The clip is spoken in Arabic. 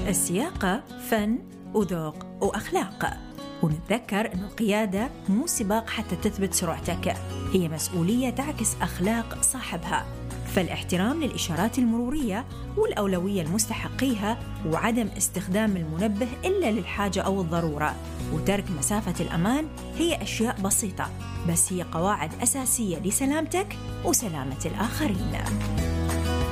السياقة فن وذوق وأخلاق، ونتذكر أن القيادة مو سباق حتى تثبت سرعتك، هي مسؤولية تعكس أخلاق صاحبها. فالاحترام للإشارات المرورية والأولوية لمستحقيها، وعدم استخدام المنبه إلا للحاجة أو الضرورة، وترك مسافة الأمان، هي أشياء بسيطة بس هي قواعد أساسية لسلامتك وسلامة الآخرين.